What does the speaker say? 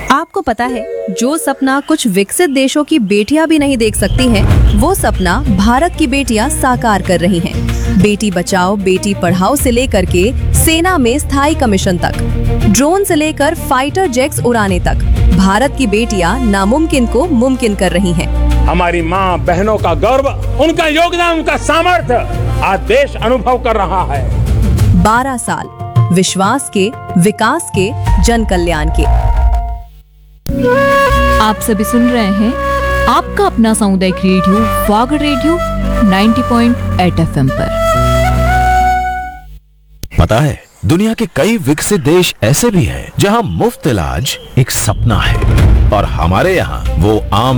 आपको पता है, जो सपना कुछ विकसित देशों की बेटियां भी नहीं देख सकती हैं, वो सपना भारत की बेटियां साकार कर रही हैं। बेटी बचाओ बेटी पढ़ाओ से लेकर के सेना में स्थायी कमीशन तक, ड्रोन से लेकर फाइटर जेट्स उड़ाने तक, भारत की बेटियां नामुमकिन को मुमकिन कर रही हैं। हमारी माँ बहनों का गौरव, उनका योगदान, उनका सामर्थ्य आज देश अनुभव कर रहा है। 12 साल विश्वास के, विकास के, जन कल्याण के। आप सभी सुन रहे हैं आपका अपना सामुदायिक रेडियो वागड़ रेडियो 90.8 FM पर। पता है, दुनिया के कई विकसित देश ऐसे भी हैं जहां मुफ्त इलाज एक सपना है, और हमारे यहाँ वो आम